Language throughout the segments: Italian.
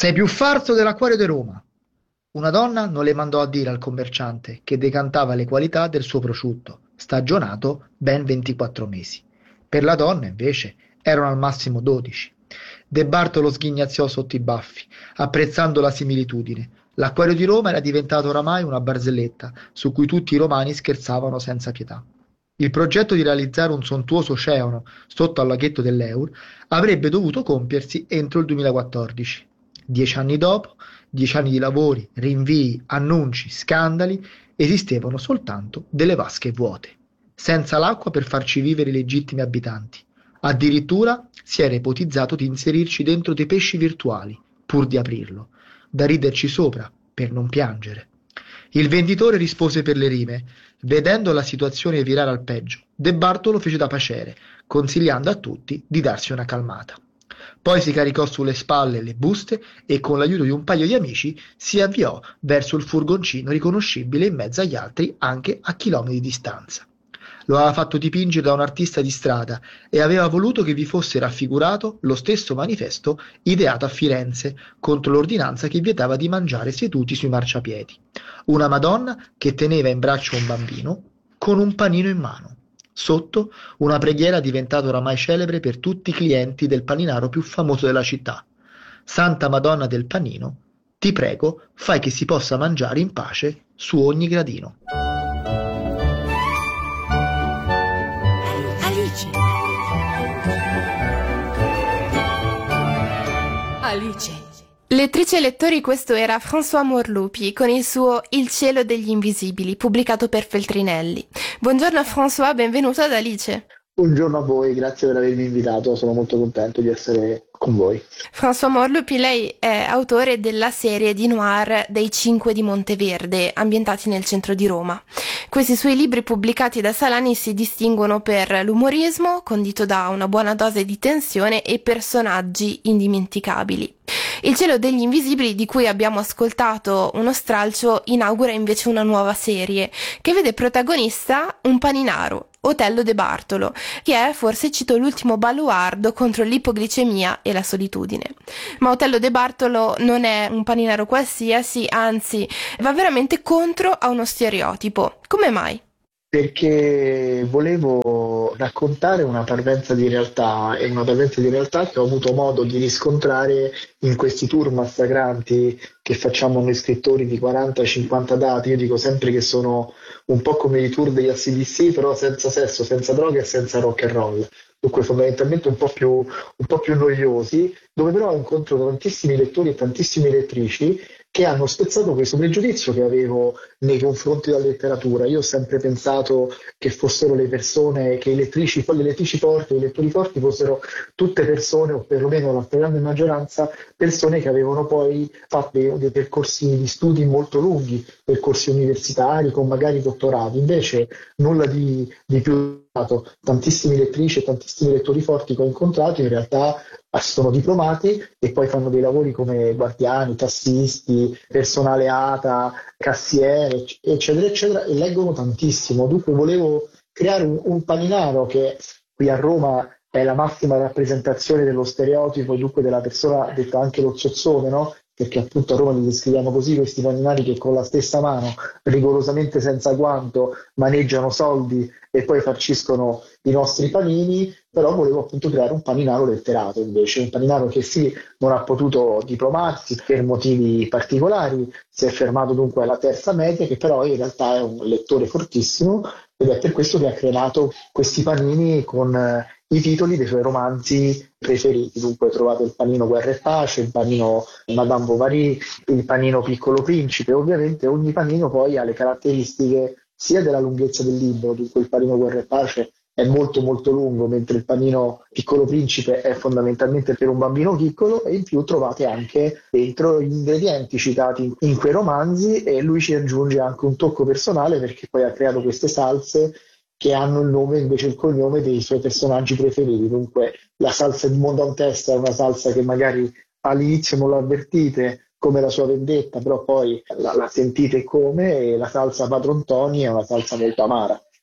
Sei più farso dell'acquario di Roma. Una donna non le mandò a dire al commerciante che decantava le qualità del suo prosciutto, stagionato ben 24 mesi. Per la donna, invece, erano al massimo 12. De Bartolo sghignaziò sotto i baffi, apprezzando la similitudine. L'acquario di Roma era diventato oramai una barzelletta su cui tutti i romani scherzavano senza pietà. Il progetto di realizzare un sontuoso oceano sotto al laghetto dell'Eur avrebbe dovuto compiersi entro il 2014. 10 anni dopo, 10 anni di lavori, rinvii, annunci, scandali, esistevano soltanto delle vasche vuote, senza l'acqua per farci vivere i legittimi abitanti. Addirittura si era ipotizzato di inserirci dentro dei pesci virtuali, pur di aprirlo, da riderci sopra, per non piangere. Il venditore rispose per le rime. Vedendo la situazione virare al peggio, De Bartolo fece da pacere, consigliando a tutti di darsi una calmata. Poi si caricò sulle spalle le buste e con l'aiuto di un paio di amici si avviò verso il furgoncino riconoscibile in mezzo agli altri anche a chilometri di distanza. Lo aveva fatto dipingere da un artista di strada e aveva voluto che vi fosse raffigurato lo stesso manifesto ideato a Firenze contro l'ordinanza che vietava di mangiare seduti sui marciapiedi. Una Madonna che teneva in braccio un bambino con un panino in mano. Sotto una preghiera diventata oramai celebre per tutti i clienti del paninaro più famoso della città. Santa Madonna del Panino, ti prego, fai che si possa mangiare in pace su ogni gradino. Alice. Alice. Lettrici e lettori, questo era François Morlupi con il suo Il cielo degli invisibili, pubblicato per Feltrinelli. Buongiorno François, benvenuto ad Alice. Buongiorno a voi, grazie per avermi invitato, sono molto contento di essere con voi. François Morlupi, lei è autore della serie di noir dei Cinque di Monteverde, ambientati nel centro di Roma. Questi suoi libri pubblicati da Salani si distinguono per l'umorismo, condito da una buona dose di tensione e personaggi indimenticabili. Il cielo degli invisibili, di cui abbiamo ascoltato uno stralcio, inaugura invece una nuova serie che vede protagonista un paninaro, Otello De Bartolo, che è, forse cito, l'ultimo baluardo contro l'ipoglicemia e la solitudine. Ma Otello De Bartolo non è un paninaro qualsiasi, anzi va veramente contro a uno stereotipo. Come mai? Perché volevo raccontare una parvenza di realtà, e una parvenza di realtà che ho avuto modo di riscontrare in questi tour massacranti che facciamo noi scrittori di 40-50 date. Io dico sempre che sono un po' come i tour degli AC/DC, però senza sesso, senza droga e senza rock and roll. Dunque fondamentalmente un po' più noiosi, dove però incontro tantissimi lettori e tantissime lettrici che hanno spezzato questo pregiudizio che avevo nei confronti della letteratura. Io ho sempre pensato che fossero le persone, che i lettrici, poi le lettrici forti, i lettori forti fossero tutte persone, o perlomeno la stragrande maggioranza, persone che avevano poi fatto dei percorsi di studi molto lunghi, percorsi universitari con magari dottorati. Invece nulla di più. Tantissime lettrici e tantissimi lettori forti che ho incontrato in realtà sono diplomati e poi fanno dei lavori come guardiani, tassisti, personale ATA, cassiere, eccetera, eccetera, e leggono tantissimo. Dunque volevo creare un paninaro che qui a Roma è la massima rappresentazione dello stereotipo, dunque della persona detta anche lo zozzone, no? Perché appunto a Roma li descriviamo così, questi paninari che con la stessa mano, rigorosamente senza guanto, maneggiano soldi e poi farciscono i nostri panini. Però volevo appunto creare un paninaro letterato invece, un paninaro che sì, non ha potuto diplomarsi per motivi particolari, si è fermato dunque alla terza media, che però in realtà è un lettore fortissimo, ed è per questo che ha creato questi panini con i titoli dei suoi romanzi preferiti. Dunque trovate il panino Guerra e Pace, il panino Madame Bovary, il panino Piccolo Principe. Ovviamente ogni panino poi ha le caratteristiche sia della lunghezza del libro, dunque il panino Guerra e Pace è molto molto lungo, mentre il panino Piccolo Principe è fondamentalmente per un bambino piccolo, e in più trovate anche dentro gli ingredienti citati in quei romanzi, e lui ci aggiunge anche un tocco personale perché poi ha creato queste salse che hanno il nome, invece il cognome, dei suoi personaggi preferiti. Dunque la salsa di Mondantesta è una salsa che magari all'inizio non l'avvertite come la sua vendetta, però poi la sentite come, e la salsa Padron Tony è una salsa molto amara.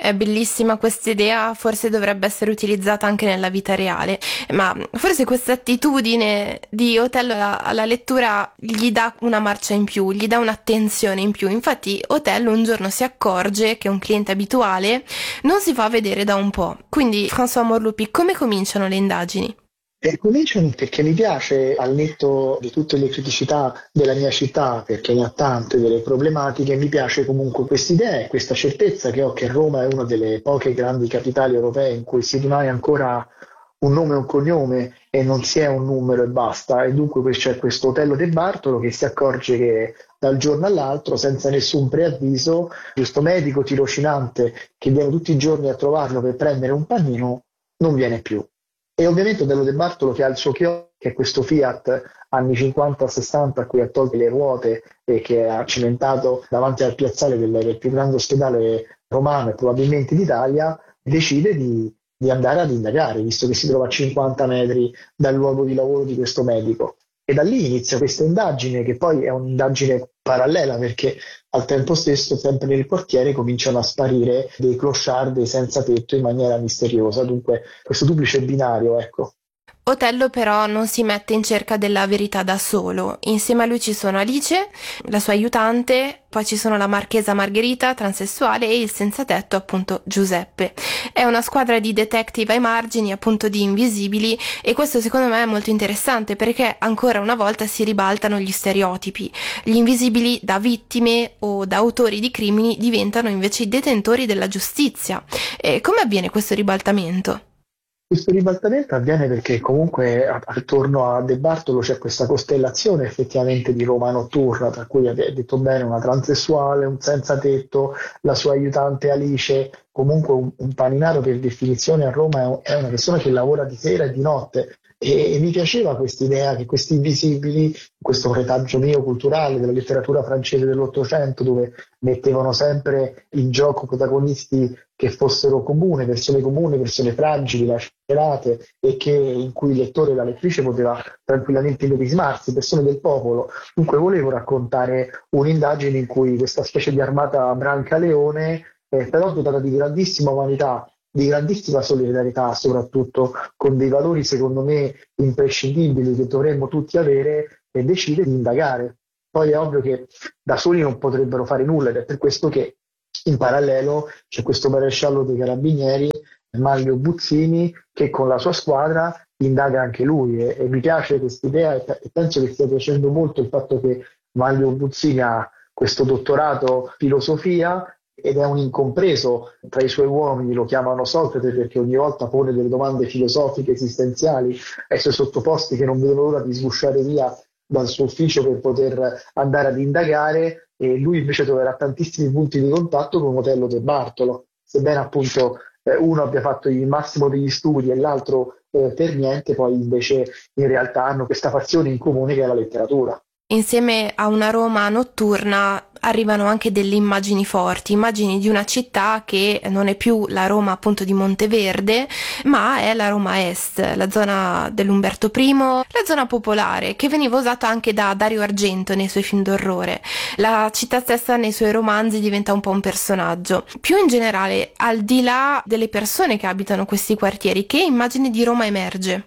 È bellissima questa idea, forse dovrebbe essere utilizzata anche nella vita reale, ma forse questa attitudine di Otello alla lettura gli dà una marcia in più, gli dà un'attenzione in più. Infatti Otello un giorno si accorge che un cliente abituale non si fa vedere da un po'. Quindi, François Morlupi, come cominciano le indagini? E cominciano perché mi piace, al netto di tutte le criticità della mia città, perché ne ha tante delle problematiche, mi piace comunque quest'idea e questa certezza che ho che Roma è una delle poche grandi capitali europee in cui si rimane ancora un nome e un cognome e non si è un numero e basta. E dunque c'è questo Otello De Bartolo che si accorge che dal giorno all'altro, senza nessun preavviso, questo medico tirocinante che viene tutti i giorni a trovarlo per prendere un panino non viene più. E ovviamente Otello De Bartolo che ha il suo chiosco, che è questo Fiat anni 50-60 a cui ha tolto le ruote e che ha cimentato davanti al piazzale del più grande ospedale romano e probabilmente d'Italia, decide di andare ad indagare, visto che si trova a 50 metri dal luogo di lavoro di questo medico. E da lì inizia questa indagine, che poi è un'indagine parallela, perché al tempo stesso, sempre nel quartiere, cominciano a sparire dei clochard, dei senza tetto in maniera misteriosa. Dunque, questo duplice binario, ecco. Otello però non si mette in cerca della verità da solo. Insieme a lui ci sono Alice, la sua aiutante, poi ci sono la marchesa Margherita, transessuale, e il senza tetto, appunto Giuseppe. È una squadra di detective ai margini, appunto di invisibili, e questo secondo me è molto interessante perché ancora una volta si ribaltano gli stereotipi. Gli invisibili da vittime o da autori di crimini diventano invece i detentori della giustizia. E come avviene questo ribaltamento? Questo ribaltamento avviene perché comunque attorno a De Bartolo c'è questa costellazione effettivamente di Roma notturna, tra cui avete detto bene una transessuale, un senza tetto, la sua aiutante Alice, comunque un paninaro per definizione a Roma è una persona che lavora di sera e di notte. E mi piaceva questa idea che questi invisibili, questo retaggio mio culturale della letteratura francese dell'Ottocento, dove mettevano sempre in gioco protagonisti che fossero comuni, persone fragili, lacerate e in cui il lettore e la lettrice poteva tranquillamente immedesimarsi, persone del popolo. Dunque volevo raccontare un'indagine in cui questa specie di armata Brancaleone, però dotata di grandissima umanità, di grandissima solidarietà, soprattutto con dei valori secondo me imprescindibili che dovremmo tutti avere, e decide di indagare. Poi è ovvio che da soli non potrebbero fare nulla ed è per questo che in parallelo c'è questo maresciallo dei carabinieri, Manlio Buzzini, che con la sua squadra indaga anche lui e mi piace questa idea e penso che stia piacendo molto il fatto che Manlio Buzzini ha questo dottorato in filosofia ed è un incompreso tra i suoi uomini, lo chiamano Socrate perché ogni volta pone delle domande filosofiche esistenziali ai suoi sottoposti che non vedono l'ora di sgusciare via dal suo ufficio per poter andare ad indagare, e lui invece troverà tantissimi punti di contatto con Otello De Bartolo, sebbene appunto uno abbia fatto il massimo degli studi e l'altro per niente, poi invece in realtà hanno questa passione in comune che è la letteratura. Insieme a una Roma notturna arrivano anche delle immagini forti, immagini di una città che non è più la Roma appunto di Monteverde, ma è la Roma Est, la zona dell'Umberto I, la zona popolare, che veniva usata anche da Dario Argento nei suoi film d'orrore. La città stessa nei suoi romanzi diventa un po' un personaggio. Più in generale, al di là delle persone che abitano questi quartieri, che immagine di Roma emerge?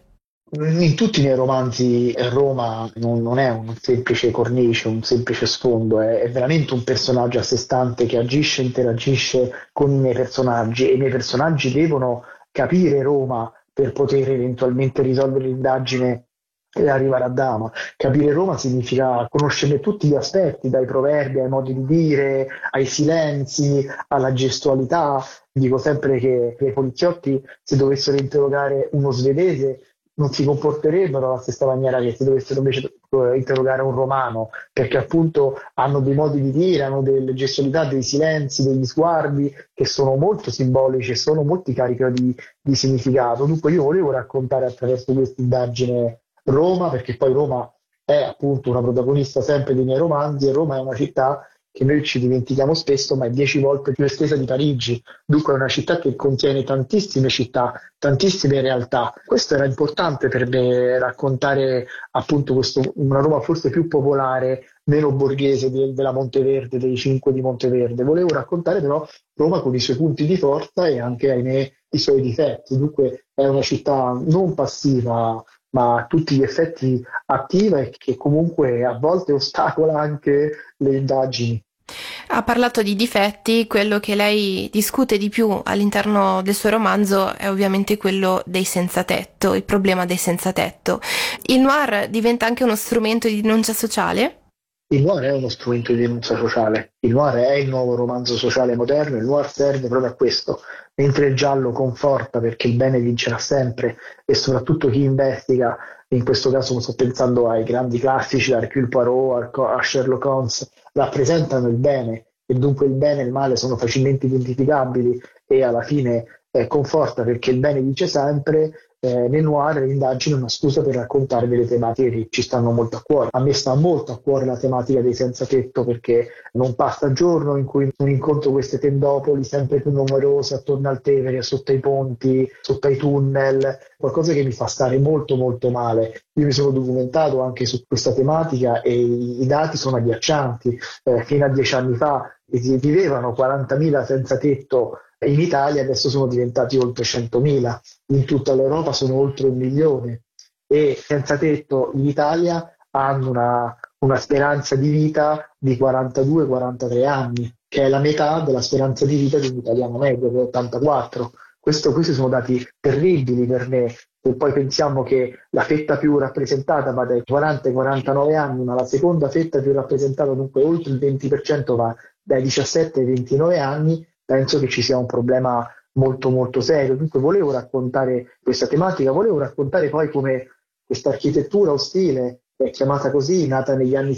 In tutti i miei romanzi Roma non è un semplice cornice, un semplice sfondo, è veramente un personaggio a sé stante che agisce e interagisce con i miei personaggi e i miei personaggi devono capire Roma per poter eventualmente risolvere l'indagine e arrivare a Dama. Capire Roma significa conoscerne tutti gli aspetti, dai proverbi ai modi di dire, ai silenzi, alla gestualità. Dico sempre che i poliziotti, se dovessero interrogare uno svedese, non si comporterebbero alla stessa maniera che se dovessero invece interrogare un romano, perché appunto hanno dei modi di dire, hanno delle gestualità, dei silenzi, degli sguardi che sono molto simbolici e sono molto carichi di significato. Dunque io volevo raccontare attraverso questa indagine Roma, perché poi Roma è appunto una protagonista sempre dei miei romanzi e Roma è una città che noi ci dimentichiamo spesso, ma è 10 volte più estesa di Parigi. Dunque è una città che contiene tantissime città, tantissime realtà. Questo era importante per me, raccontare appunto una Roma forse più popolare, meno borghese della Monteverde, dei cinque di Monteverde. Volevo raccontare però Roma con i suoi punti di forza e anche, ahimè, i suoi difetti. Dunque è una città non passiva, ma a tutti gli effetti attiva e che comunque a volte ostacola anche le indagini. Ha parlato di difetti, quello che lei discute di più all'interno del suo romanzo è ovviamente quello dei senza tetto, il problema dei senza tetto. Il noir diventa anche uno strumento di denuncia sociale? Il noir è uno strumento di denuncia sociale, il noir è il nuovo romanzo sociale moderno, il noir serve proprio a questo, mentre il giallo conforta perché il bene vincerà sempre e soprattutto chi investiga, in questo caso sto pensando ai grandi classici, da Hercule Poirot a Sherlock Holmes, rappresentano il bene e dunque il bene e il male sono facilmente identificabili e alla fine conforta perché il bene vince sempre. Nel noir le indagini è una scusa per raccontare delle tematiche che ci stanno molto a cuore. A me sta molto a cuore la tematica dei senza tetto perché non passa giorno in cui non incontro queste tendopoli sempre più numerose attorno al Tevere, sotto ai ponti, sotto ai tunnel, qualcosa che mi fa stare molto molto male. Io mi sono documentato anche su questa tematica e i dati sono agghiaccianti. Fino a 10 anni fa vivevano 40.000 senza tetto in Italia, adesso sono diventati oltre 100.000, in tutta l'Europa sono oltre 1 milione e senza tetto in Italia hanno una speranza di vita di 42-43 anni, che è la metà della speranza di vita di un italiano medio, che è 84. Questi sono dati terribili per me. E poi pensiamo che la fetta più rappresentata va dai 40 ai 49 anni, ma la seconda fetta più rappresentata, dunque oltre il 20%, va dai 17 ai 29 anni. Penso che ci sia un problema molto molto serio. Dunque volevo raccontare questa tematica, volevo raccontare poi come questa architettura ostile, è chiamata così, nata negli anni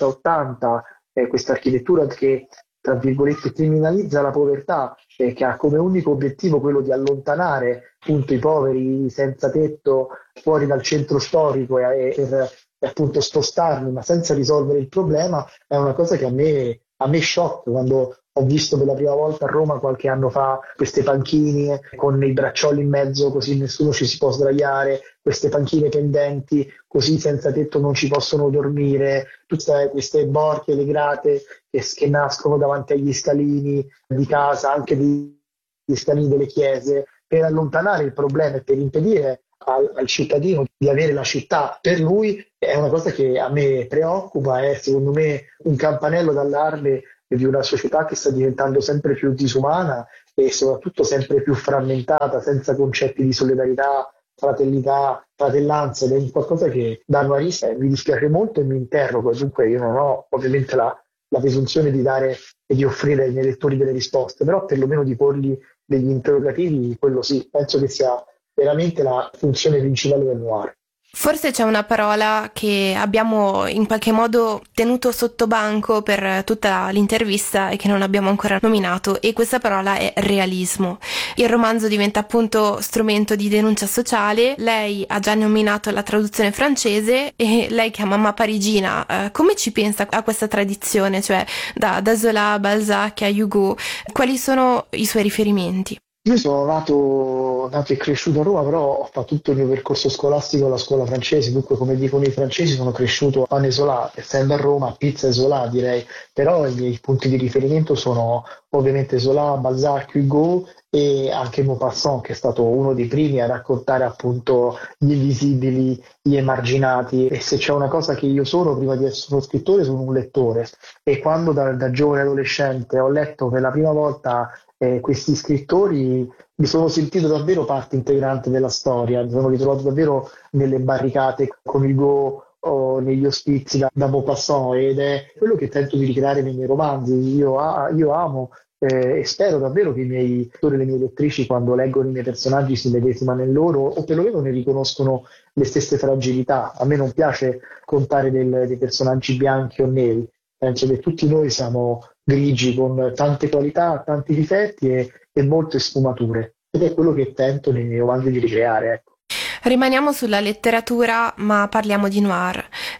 70-80, questa architettura che tra virgolette criminalizza la povertà, che ha come unico obiettivo quello di allontanare appunto i poveri senza tetto fuori dal centro storico e appunto spostarli, ma senza risolvere il problema, è una cosa che a me sciocca quando ho visto per la prima volta a Roma qualche anno fa queste panchine con i braccioli in mezzo così nessuno ci si può sdraiare, queste panchine pendenti così senza tetto non ci possono dormire, tutte queste borchie, le grate che nascono davanti agli scalini di casa, anche gli scalini delle chiese, per allontanare il problema e per impedire al cittadino di avere la città per lui, è una cosa che a me preoccupa, è secondo me un campanello d'allarme di una società che sta diventando sempre più disumana e soprattutto sempre più frammentata, senza concetti di solidarietà, fraternità, fratellanza, ed è qualcosa che da noirista mi dispiace molto e mi interrogo. Dunque io non ho ovviamente la presunzione di dare e di offrire ai miei lettori delle risposte, però perlomeno di porgli degli interrogativi, quello sì, penso che sia veramente la funzione principale del noir. Forse c'è una parola che abbiamo in qualche modo tenuto sotto banco per tutta l'intervista e che non abbiamo ancora nominato, e questa parola è realismo. Il romanzo diventa appunto strumento di denuncia sociale. Lei ha già nominato la traduzione francese e lei che è mamma parigina, come ci pensa a questa tradizione, cioè da Zola, Balzac a Hugo? Quali sono i suoi riferimenti? Io sono nato e cresciuto a Roma, però ho fatto tutto il mio percorso scolastico alla scuola francese, dunque come dicono i francesi sono cresciuto a Nesolà, essendo a Roma, pizza e Zola direi, però i miei punti di riferimento sono ovviamente Zola, Balzac, Hugo e anche Maupassant, che è stato uno dei primi a raccontare appunto gli invisibili, gli emarginati, e se c'è una cosa che io sono prima di essere uno scrittore sono un lettore, e quando da giovane adolescente ho letto per la prima volta questi scrittori, mi sono sentito davvero parte integrante della storia, mi sono ritrovato davvero nelle barricate con Hugo o negli ospizi da Maupassant, ed è quello che tento di ricreare nei miei romanzi. Io amo e spero davvero che i miei lettori e le mie lettrici, quando leggono i miei personaggi, si medesimano in loro o perlomeno ne riconoscono le stesse fragilità. A me non piace contare dei personaggi bianchi o neri, penso che tutti noi siamo grigi con tante qualità, tanti difetti e molte sfumature, ed è quello che tento nei miei romanzi di ricreare, ecco. Rimaniamo sulla letteratura, ma parliamo di noir.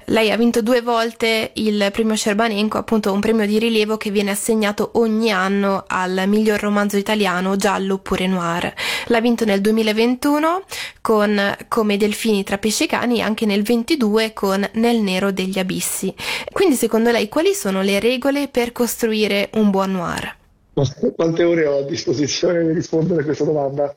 Lei ha vinto 2 volte il premio Scerbanenko, appunto un premio di rilievo che viene assegnato ogni anno al miglior romanzo italiano, giallo oppure noir. L'ha vinto nel 2021 con Come i delfini tra pesci e cani e anche nel 22 con Nel nero degli abissi. Quindi secondo lei quali sono le regole per costruire un buon noir? Quante ore ho a disposizione per rispondere a questa domanda?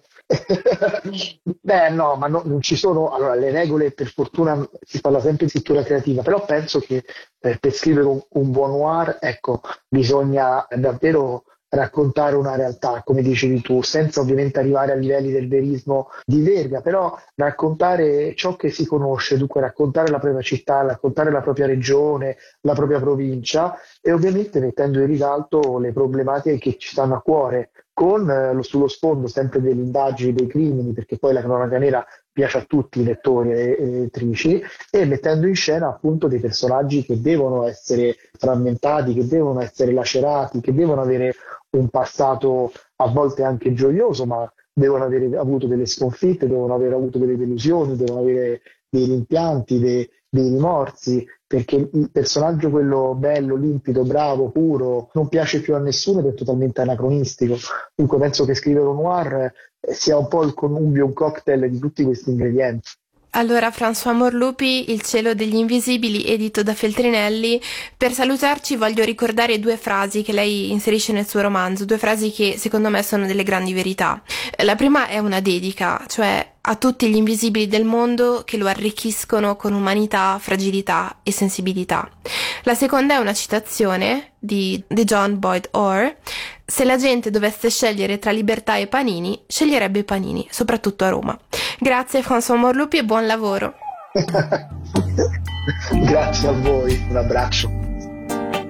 Beh, no, ma non ci sono. Allora, le regole, per fortuna, si parla sempre di scrittura creativa, però penso che per scrivere un buon noir, ecco, bisogna davvero raccontare una realtà, come dicevi tu, senza ovviamente arrivare a livelli del verismo di Verga, però raccontare ciò che si conosce, dunque raccontare la propria città, raccontare la propria regione, la propria provincia e ovviamente mettendo in risalto le problematiche che ci stanno a cuore, con sullo sfondo sempre delle indagini, dei crimini, perché poi la cronaca nera piace a tutti i lettori e lettrici, e mettendo in scena appunto dei personaggi che devono essere frammentati, che devono essere lacerati, che devono avere un passato a volte anche gioioso, ma devono aver avuto delle sconfitte, devono aver avuto delle delusioni, devono avere dei rimpianti, dei rimorsi, perché il personaggio, quello bello, limpido, bravo, puro, non piace più a nessuno ed è totalmente anacronistico. Dunque penso che scrivere un noir sia un po' il connubio, un cocktail di tutti questi ingredienti. Allora, François Morlupi, Il cielo degli invisibili, edito da Feltrinelli. Per salutarci voglio ricordare 2 frasi che lei inserisce nel suo romanzo, 2 frasi che secondo me sono delle grandi verità. La prima è una dedica, cioè a tutti gli invisibili del mondo che lo arricchiscono con umanità, fragilità e sensibilità. La seconda è una citazione di John Boyd Orr: se la gente dovesse scegliere tra libertà e panini, sceglierebbe panini, soprattutto a Roma. Grazie François Morlupi e buon lavoro. Grazie a voi, un abbraccio.